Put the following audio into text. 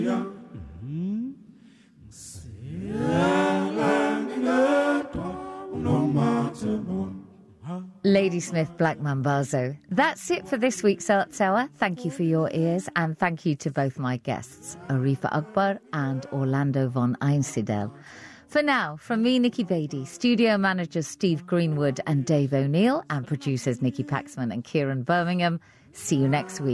Ladysmith Black Mambazo. That's it for this week's Arts Hour. Thank you for your ears, and thank you to both my guests, Arifa Akbar and Orlando von Einsiedel. For now, from me, Nikki Beattie, studio managers Steve Greenwood and Dave O'Neill, and producers Nikki Paxman and Kieran Birmingham, see you next week.